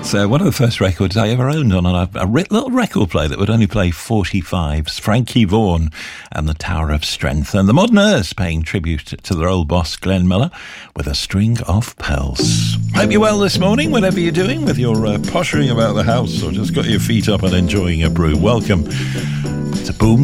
It's one of the first records I ever owned on a little record player that would only play 45s. Frankie Vaughan and the Tower of Strength. And the Moderners paying tribute to their old boss, Glenn Miller, with a string of pearls. Hope you're well this morning, whatever you're doing, whether you're pottering about the house or just got your feet up and enjoying a brew. Welcome to Boom